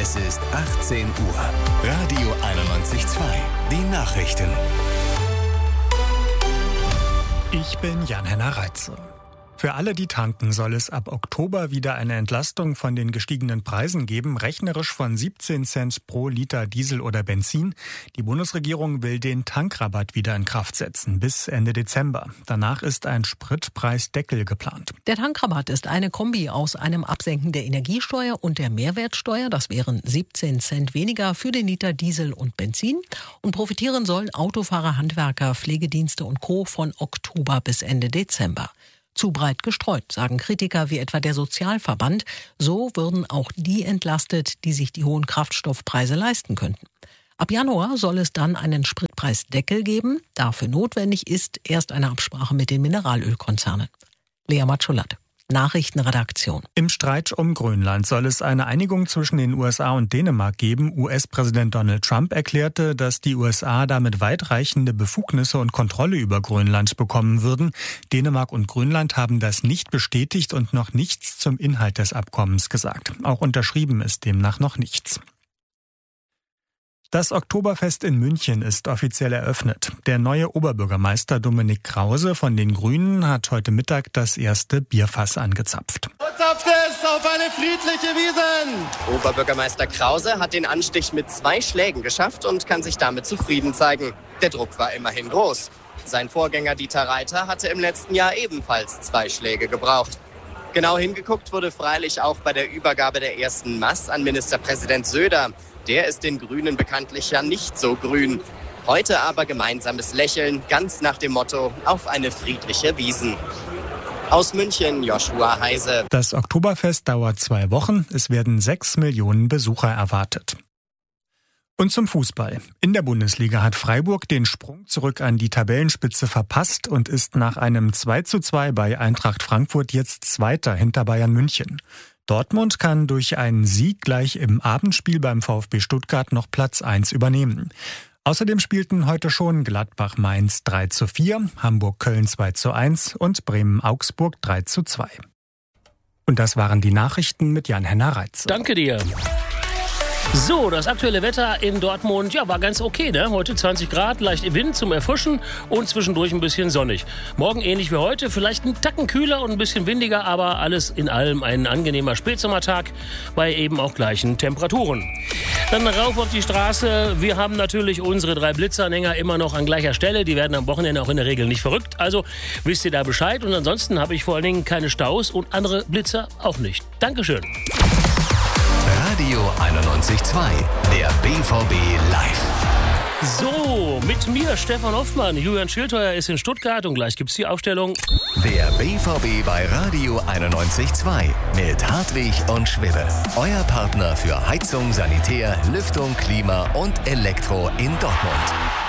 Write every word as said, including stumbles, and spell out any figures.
Es ist achtzehn Uhr. Radio einundneunzig Komma zwei. Die Nachrichten. Ich bin Jan-Henner Reitze. Für alle, die tanken, soll es ab Oktober wieder eine Entlastung von den gestiegenen Preisen geben, rechnerisch von siebzehn Cent pro Liter Diesel oder Benzin. Die Bundesregierung will den Tankrabatt wieder in Kraft setzen, bis Ende Dezember. Danach ist ein Spritpreisdeckel geplant. Der Tankrabatt ist eine Kombi aus einem Absenken der Energiesteuer und der Mehrwertsteuer. Das wären siebzehn Cent weniger für den Liter Diesel und Benzin. Und profitieren sollen Autofahrer, Handwerker, Pflegedienste und Co. von Oktober bis Ende Dezember. Zu breit gestreut, sagen Kritiker wie etwa der Sozialverband. So würden auch die entlastet, die sich die hohen Kraftstoffpreise leisten könnten. Ab Januar soll es dann einen Spritpreisdeckel geben. Dafür notwendig ist erst eine Absprache mit den Mineralölkonzernen. Lea Matschulat, Nachrichtenredaktion. Im Streit um Grönland soll es eine Einigung zwischen den U S A und Dänemark geben. U S-Präsident Donald Trump erklärte, dass die U S A damit weitreichende Befugnisse und Kontrolle über Grönland bekommen würden. Dänemark und Grönland haben das nicht bestätigt und noch nichts zum Inhalt des Abkommens gesagt. Auch unterschrieben ist demnach noch nichts. Das Oktoberfest in München ist offiziell eröffnet. Der neue Oberbürgermeister Dominik Krause von den Grünen hat heute Mittag das erste Bierfass angezapft. Zapft es auf eine friedliche Wiesn! Oberbürgermeister Krause hat den Anstich mit zwei Schlägen geschafft und kann sich damit zufrieden zeigen. Der Druck war immerhin groß. Sein Vorgänger Dieter Reiter hatte im letzten Jahr ebenfalls zwei Schläge gebraucht. Genau hingeguckt wurde freilich auch bei der Übergabe der ersten Maß an Ministerpräsident Söder. Der ist den Grünen bekanntlich ja nicht so grün. Heute aber gemeinsames Lächeln, ganz nach dem Motto, auf eine friedliche Wiesn. Aus München, Joshua Heise. Das Oktoberfest dauert zwei Wochen. Es werden sechs Millionen Besucher erwartet. Und zum Fußball. In der Bundesliga hat Freiburg den Sprung zurück an die Tabellenspitze verpasst und ist nach einem zwei zu zwei bei Eintracht Frankfurt jetzt Zweiter hinter Bayern München. Dortmund kann durch einen Sieg gleich im Abendspiel beim VfB Stuttgart noch Platz eins übernehmen. Außerdem spielten heute schon Gladbach-Mainz drei zu vier, Hamburg-Köln zwei zu eins und Bremen-Augsburg drei zu zwei. Und das waren die Nachrichten mit Jan-Henner Reitze. Danke dir. So, das aktuelle Wetter in Dortmund, ja, war ganz okay, ne? Heute zwanzig Grad, leicht Wind zum Erfrischen und zwischendurch ein bisschen sonnig. Morgen ähnlich wie heute, vielleicht ein Tacken kühler und ein bisschen windiger, aber alles in allem ein angenehmer Spätsommertag bei eben auch gleichen Temperaturen. Dann rauf auf die Straße. Wir haben natürlich unsere drei Blitzanhänger immer noch an gleicher Stelle. Die werden am Wochenende auch in der Regel nicht verrückt. Also wisst ihr da Bescheid. Und ansonsten habe ich vor allen Dingen keine Staus und andere Blitzer auch nicht. Dankeschön. Radio einundneunzig Komma zwei, der B V B live. So, mit mir Stefan Hoffmann. Julian Schildheuer ist in Stuttgart und gleich gibt's die Aufstellung. Der B V B bei Radio einundneunzig Komma zwei mit Hartwig und Schwibbe. Euer Partner für Heizung, Sanitär, Lüftung, Klima und Elektro in Dortmund.